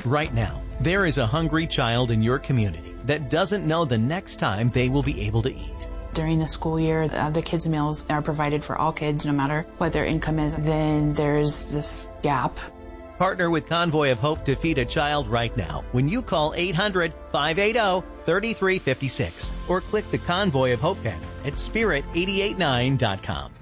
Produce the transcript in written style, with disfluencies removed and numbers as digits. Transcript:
Right now, there is a hungry child in your community that doesn't know the next time they will be able to eat. During the school year, the kids' meals are provided for all kids, no matter what their income is. Then there's this gap. Partner with Convoy of Hope to feed a child right now when you call 800-580-3356 or click the Convoy of Hope banner at spirit889.com.